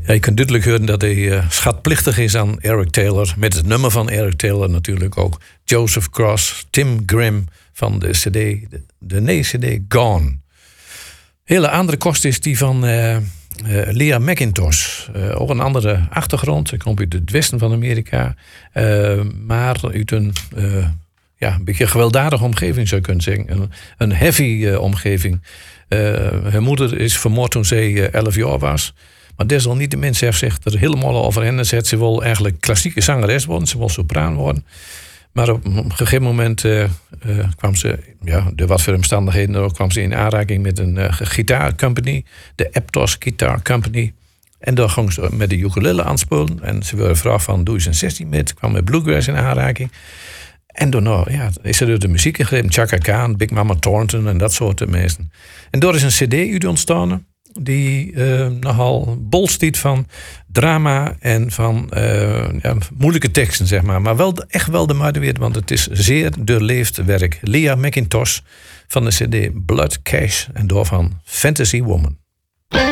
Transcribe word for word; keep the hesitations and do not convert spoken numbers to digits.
Ja, je kunt duidelijk horen dat hij uh, schatplichtig is aan Eric Taylor. Met het nummer van Eric Taylor natuurlijk ook. Joseph Cross, Tim Grimm van de cd, de, de nee-cd Gone. Hele andere kost is die van uh, uh, Leah McIntosh. Uh, ook een andere achtergrond. Ze komt uit het westen van Amerika. Uh, maar uit een... Uh, Ja, een beetje een gewelddadige omgeving zou je kunnen zeggen. Een, een heavy uh, omgeving. Uh, haar moeder is vermoord toen ze uh, elf jaar was. Maar desalniettemin heeft zich er helemaal over hen gezet. Ze wil eigenlijk klassieke zangeres worden. Ze wil sopraan worden. Maar op een gegeven moment uh, uh, kwam ze... Ja, door wat voor omstandigheden ook, kwam ze in aanraking met een uh, gitaarcompany. De Aptos Guitar Company. En daar ging ze met de ukulele aanspelen. En ze wilde vragen van, doe eens een zestien met. Kwam met bluegrass in aanraking. En daarna ja, is er door de muziek gegrepen. Chaka Khan, Big Mama Thornton en dat soort mensen. En daar is een cd uit ontstaan die uh, nogal bol stiet van drama en van uh, ja, moeilijke teksten, zeg maar. Maar wel echt wel de moeite waard, want het is zeer doorleefd werk. Leah McIntosh van de cd Blood Cash en door van Fantasy Woman.